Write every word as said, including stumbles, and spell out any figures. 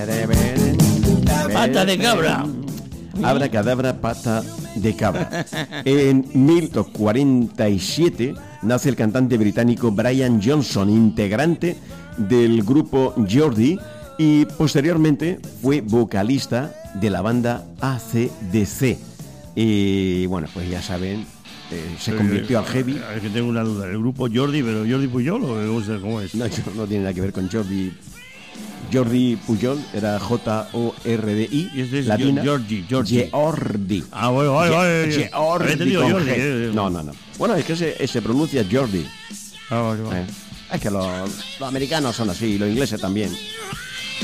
Pata de cabra. Abracadabra, pata de cabra. En mil novecientos cuarenta y siete nace el cantante británico Brian Johnson, integrante del grupo Geordie, y posteriormente fue vocalista de la banda A C D C. Y bueno, pues ya saben, eh, se convirtió al heavy. Es que tengo una duda, ¿el grupo Jordi, pero Jordi Puyol o cómo es? No, no tiene nada que ver con Jordi. Jordi Puyol era J O R D I. Y este es latina. Geordi, Geordi. Geordi. Ah, bueno, vale, vale. Geordi. Jordi, eh. No, no, no. Bueno, es que se, se pronuncia Jordi. Ah, vale, vale. Eh. Es que los, los americanos son así, los ingleses también.